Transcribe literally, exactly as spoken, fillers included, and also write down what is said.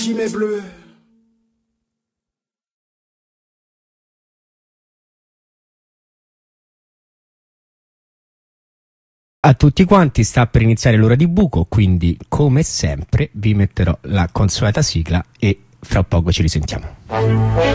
bleu. A tutti quanti, sta per iniziare l'ora di buco, quindi come sempre vi metterò la consueta sigla e fra poco ci risentiamo.